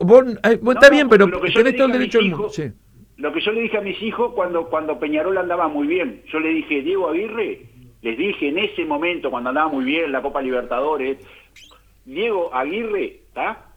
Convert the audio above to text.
vos No, está bien, pero lo que yo le tenés todo el dije a mis derecho del mundo. hijos, Sí. lo que yo le dije a mis hijos cuando Peñarol andaba muy bien, yo le dije, Diego Aguirre, les dije en ese momento cuando andaba muy bien la Copa Libertadores, Diego Aguirre, ¿está?